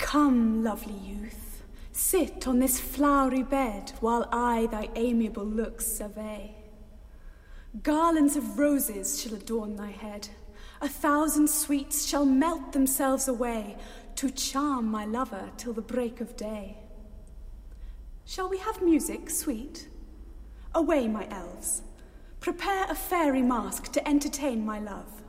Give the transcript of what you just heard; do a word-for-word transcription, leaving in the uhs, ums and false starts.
Come, lovely youth, sit on this flowery bed, while I thy amiable looks survey. Garlands of roses shall adorn thy head, a thousand sweets shall melt themselves away, to charm my lover till the break of day. Shall we have music, sweet? Away, my elves, prepare a fairy mask to entertain my love.